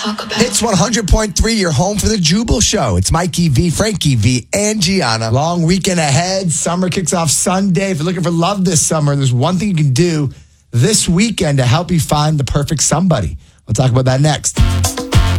talk about? It's 100.3, your home for the Jubal Show. It's Mikey V, Frankie V, and Gianna. Long weekend ahead. Summer kicks off Sunday. If you're looking for love this summer, there's one thing you can do this weekend to help you find the perfect somebody. We'll talk about that next.